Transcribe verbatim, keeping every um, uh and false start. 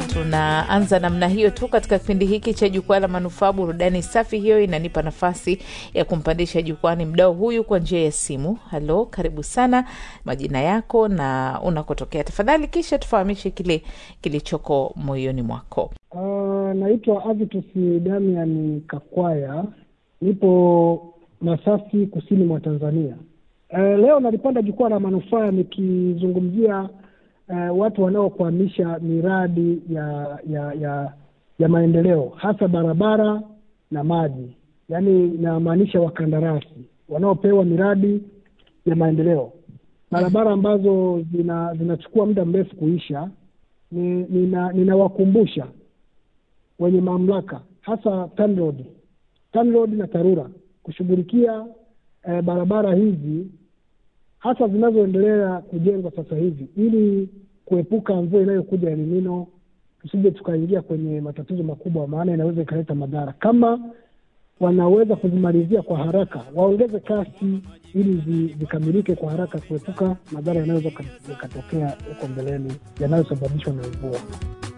Tunaanza namna hiyo tu katika kipindi hiki cha Jukwaa la Manufaa Burudani Safi. Hiyo inanipa nafasi ya kumpandisha jukwani mdau huyu kwa njia ya simu. Halo, karibu sana, majina yako na unakotokea tafadhali, kisha tufahamishe kile kilichoko moyoni mwako. Uh, naitwa Avitus Damian Kakwaya, nipo Masasi, kusini mwa Tanzania. Uh, leo nalipanda Jukwaa la Manufaa nikizungumzia uh, watu wanaokwamisha miradi ya ya ya ya maendeleo, hasa barabara na maji. Yaani inamaanisha wakandarasi wanaopewa miradi ya maendeleo. Barabara ambazo zina zinachukua muda mrefu kuisha, ni nina ninawakumbusha wenye mamlaka, hasa TANROADS, TANROADS na TARURA kushughulikia eh, barabara hizi hasa zinazoendelea kujengwa sasa hivi, ili kuepuka mvua inayokuja El Nino, tusije tukaingia kwenye matatizo makubwa, maana inaweza ikaleta madhara. Kama wanaweza kuzimalizia kwa haraka, waongeze kasi ili zikamilike kwa haraka, kuepuka madhara yanayoweza kutokea huko mbeleni yanayosababishwa na mvua.